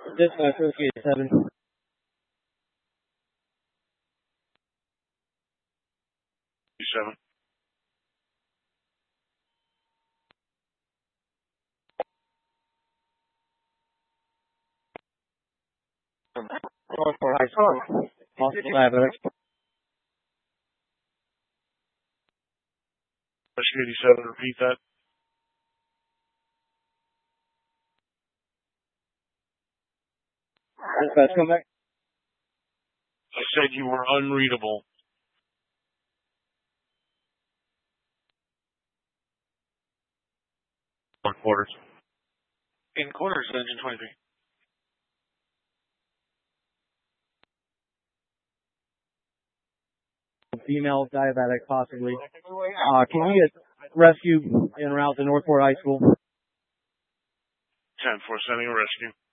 Dispatch, Rescue 7. 7. Northport High School. Hospital diabetic. Rescue 87, repeat that. Dispatch, come back. I said you were unreadable. Quarters. In quarters, engine 23. Female diabetic, possibly. Can we get rescue en route to Northport High School? 10-4, sending a rescue.